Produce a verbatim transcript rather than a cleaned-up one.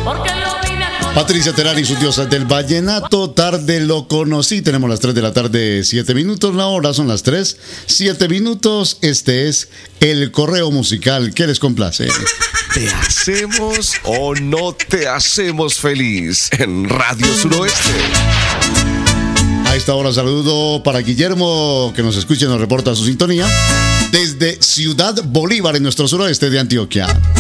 Patricia Terán y sus diosas del vallenato, tarde lo conocí. Tenemos las tres de la tarde, siete minutos. La hora son las tres, siete minutos. Este es el correo musical que les complace. ¿Te hacemos o no te hacemos feliz en Radio Suroeste? A esta hora saludo para Guillermo, que nos escucha y nos reporta su sintonía desde Ciudad Bolívar, en nuestro suroeste de Antioquia.